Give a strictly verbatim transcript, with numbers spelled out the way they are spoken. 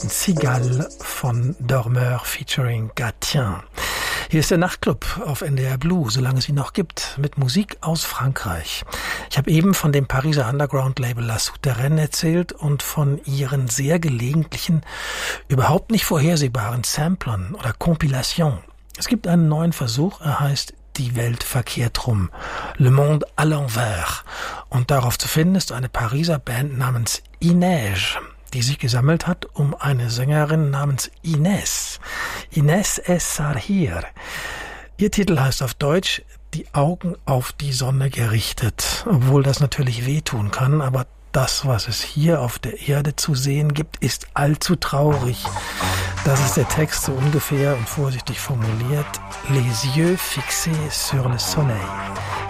Cigale von Dormeur featuring Gatien. Hier ist der Nachtclub auf N D R Blue, solange es ihn noch gibt, mit Musik aus Frankreich. Ich habe eben von dem Pariser Underground-Label La Souterraine erzählt und von ihren sehr gelegentlichen, überhaupt nicht vorhersehbaren Samplern oder Compilation. Es gibt einen neuen Versuch, er heißt Die Welt verkehrt rum, Le Monde à l'envers. Und darauf zu finden ist eine Pariser Band namens Ineige, die sich gesammelt hat um eine Sängerin namens Ines. Ines Es Sarhir. Ihr Titel heißt auf Deutsch Die Augen auf die Sonne gerichtet. Obwohl das natürlich wehtun kann, aber das, was es hier auf der Erde zu sehen gibt, ist allzu traurig. Das ist der Text so ungefähr und vorsichtig formuliert. Les yeux fixés sur le soleil.